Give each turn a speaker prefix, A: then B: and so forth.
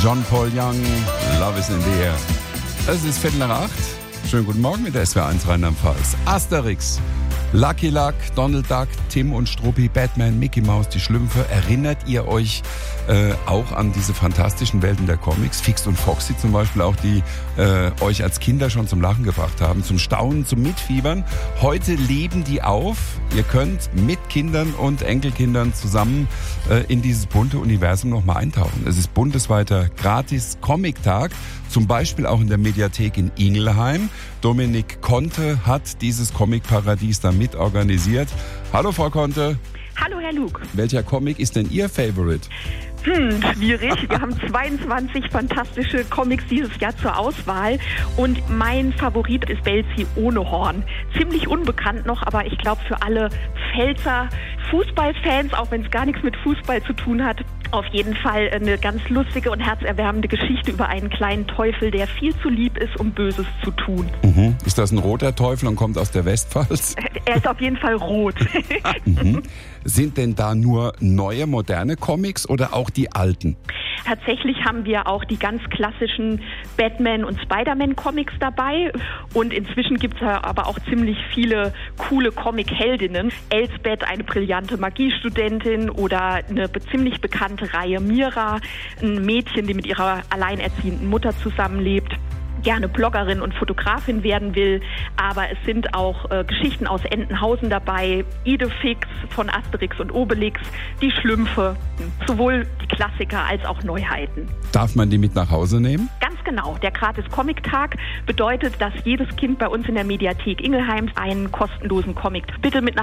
A: John Paul Young, Love is in the air. Es ist 7:45. Schönen guten Morgen mit der SWR1 Rheinland-Pfalz. Asterix, Lucky Luck, Donald Duck, Tim und Struppi, Batman, Mickey Mouse, die Schlümpfe. Erinnert ihr euch auch an diese fantastischen Welten der Comics? Fix und Foxy zum Beispiel auch, die euch als Kinder schon zum Lachen gebracht haben, zum Staunen, zum Mitfiebern. Heute leben die auf. Ihr könnt mit Kindern und Enkelkindern zusammen in dieses bunte Universum nochmal eintauchen. Es ist bundesweiter Gratis-Comic-Tag, zum Beispiel auch in der Mediathek in Ingelheim. Dominik Conte hat dieses Comic-Paradies da mit organisiert. Hallo Frau Conte.
B: Hallo Herr Luke.
A: Welcher Comic ist denn Ihr Favorite?
B: Schwierig. Wir haben 22 fantastische Comics dieses Jahr zur Auswahl und mein Favorit ist Belzi ohne Horn. Ziemlich unbekannt noch, aber ich glaube für alle Pfälzer Fußballfans, auch wenn es gar nichts mit Fußball zu tun hat, auf jeden Fall eine ganz lustige und herzerwärmende Geschichte über einen kleinen Teufel, der viel zu lieb ist, um Böses zu tun.
A: Mhm. Ist das ein roter Teufel und kommt aus der Westpfalz?
B: Er ist auf jeden Fall rot.
A: Mhm. Sind denn da nur neue, moderne Comics oder auch die alten?
B: Tatsächlich haben wir auch die ganz klassischen Batman- und Spider-Man-Comics dabei. Und inzwischen gibt es aber auch ziemlich viele coole Comic-Heldinnen. Elsbeth, eine brillante Magiestudentin, oder eine ziemlich bekannte Reihe Mira, ein Mädchen, die mit ihrer alleinerziehenden Mutter zusammenlebt, gerne Bloggerin und Fotografin werden will, aber es sind auch Geschichten aus Entenhausen dabei, Idefix von Asterix und Obelix, die Schlümpfe, sowohl die Klassiker als auch Neuheiten.
A: Darf man die mit nach Hause nehmen?
B: Ganz genau. Der Gratis-Comic-Tag bedeutet, dass jedes Kind bei uns in der Mediathek Ingelheim einen kostenlosen Comic bitte mit nach